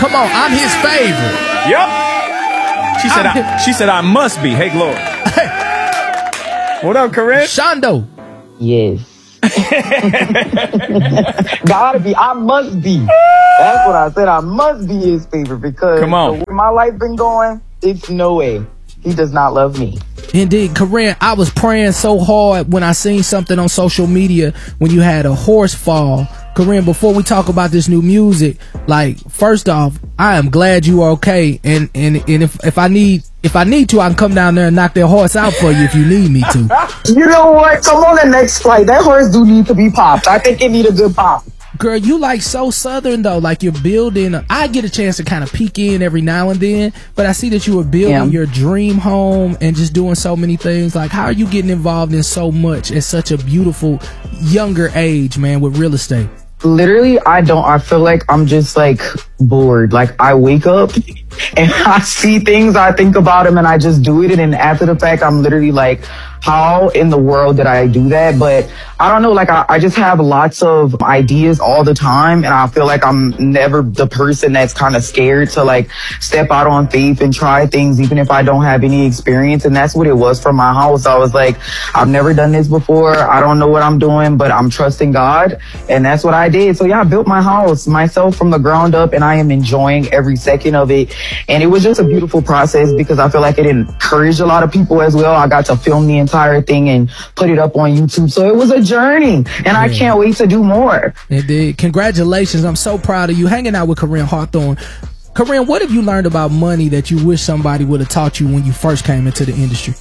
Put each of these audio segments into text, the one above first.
Come on, I'm his favorite. Yep. She said I must be. Hey, Glory. What up, Corinne? Shondo. Yes. Gotta be. I must be. That's what I said. I must be his favorite because come on. The way my life been going, it's no way he does not love me. Indeed, Corinne, I was praying so hard when I seen something on social media when you had a horse fall. Corinne, before we talk about this new music, like, first off, I am glad you are okay, and if I need to, I can come down there and knock that horse out for you if you need me to. You know what? Come on the next flight. That horse do need to be popped. I think it need a good pop. Girl, you like so Southern though, like you're building. I get a chance to kind of peek in every now and then, but I see that you were building your dream home and just doing so many things. Like, how are you getting involved in so much at such a beautiful younger age, man, with real estate? Literally, I feel like I'm just like bored. Like, I wake up and I see things, I think about them, and I just do it. And then after the fact, I'm literally like, how in the world did I do that? But I don't know, like I just have lots of ideas all the time, and I feel like I'm never the person that's kind of scared to like step out on faith and try things even if I don't have any experience. And that's what it was for my house. I was like, I've never done this before. I don't know what I'm doing, but I'm trusting God, and that's what I did. So yeah, I built my house myself from the ground up, and I am enjoying every second of it. And it was just a beautiful process because I feel like it encouraged a lot of people as well. I got to film the entire thing and put it up on YouTube. So it was a journey, and I can't wait to do more. Indeed. Congratulations. I'm so proud of you hanging out with Corinne Hawthorne. Corinne, what have you learned about money that you wish somebody would have taught you when you first came into the industry?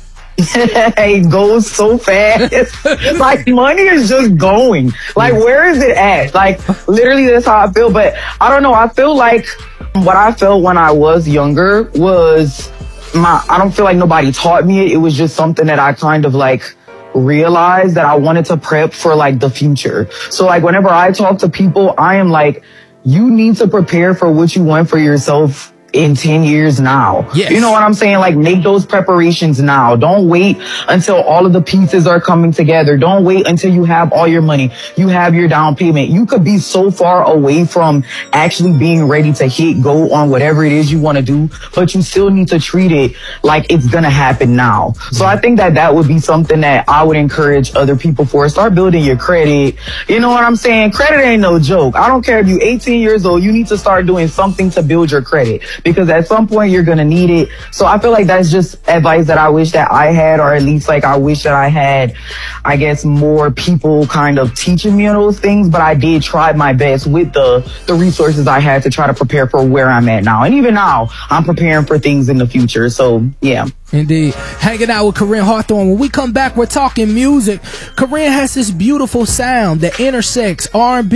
It goes so fast. Like, money is just going. Like, where is it at? Like, literally, that's how I feel. But I don't know. I feel like what I felt when I was younger was I don't feel like nobody taught me it. It was just something that I kind of like realized that I wanted to prep for like the future. So like whenever I talk to people, I am like, you need to prepare for what you want for yourself in 10 years now. Yes. You know what I'm saying? Like, make those preparations now. Don't wait until all of the pieces are coming together. Don't wait until you have all your money. You have your down payment. You could be so far away from actually being ready to hit go on whatever it is you want to do, but you still need to treat it like it's going to happen now. So I think that would be something that I would encourage other people for. Start building your credit. You know what I'm saying? Credit ain't no joke. I don't care if you're 18 years old. You need to start doing something to build your credit, because at some point you're going to need it. So I feel like that's just advice that I wish that I had, or at least like I wish that I had, I guess, more people kind of teaching me on those things. But I did try my best with the resources I had to try to prepare for where I'm at now. And even now, I'm preparing for things in the future. So, yeah. Indeed. Hanging out with Corinne Hawthorne. When we come back, we're talking music. Corinne has this beautiful sound that intersects R&B